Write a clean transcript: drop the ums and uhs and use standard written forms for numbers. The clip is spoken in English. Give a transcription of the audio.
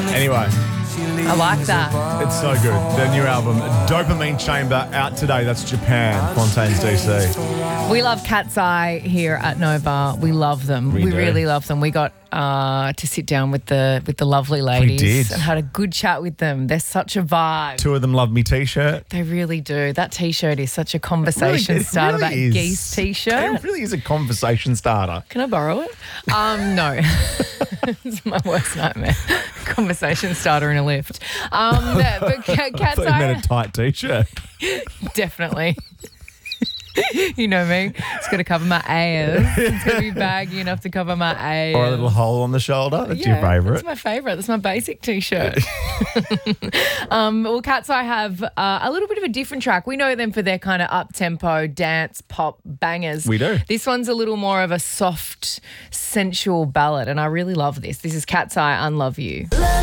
Anyway, I like that. it's so good. Their new album, Dopamine Chamber, out today. That's Japan, Fontaines DC. We love Cat's Eye here at Nova. We love them. We do. really love them. We got to sit down with the lovely ladies did. and had a good chat with them. They're such a vibe. Two of them love me t-shirt. They really do. That T-shirt is such a conversation It starter. really That is. geese T-shirt. It really is a conversation starter. Can I borrow it? No. It's my worst nightmare. Conversation starter in a lift. But Cat's I thought you Eye, meant a tight t-shirt. definitely. You know me. It's got to cover my ass. It's got to be baggy enough to cover my ass. Or a little hole on the shoulder. That's your favourite. That's my favourite. That's my basic T-shirt. Well, Cat's Eye have a little bit of a different track. We know them for their kind of up-tempo dance pop bangers. We do. This one's a little more of a soft, sensual ballad, and I really love this. This is Cat's Eye, Unlove You.